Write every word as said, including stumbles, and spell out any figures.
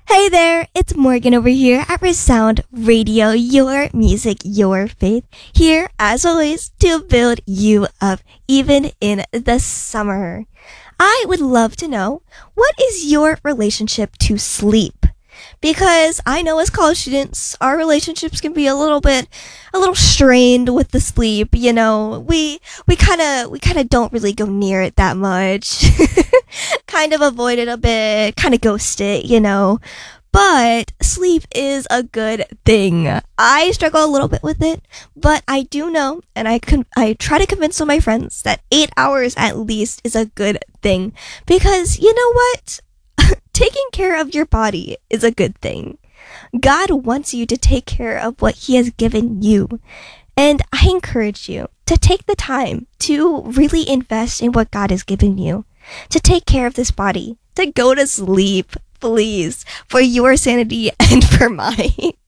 Hey there, it's Morgan over here at Resound Radio, your music, your faith, here as always to build you up even in the summer. I would love to know, what is your relationship to sleep? Because I know as college students, our relationships can be a little bit, a little strained with the sleep. You know, we we kind of we kind of don't really go near it that much. Kind of avoid it a bit, kind of ghost it, you know. But sleep is a good thing. I struggle a little bit with it, but I do know, and I con- I try to convince all my friends that eight hours at least is a good thing. Because you know what? Taking care of your body is a good thing. God wants you to take care of what He has given you. And I encourage you to take the time to really invest in what God has given you. To take care of this body. To go to sleep, please. For your sanity and for mine.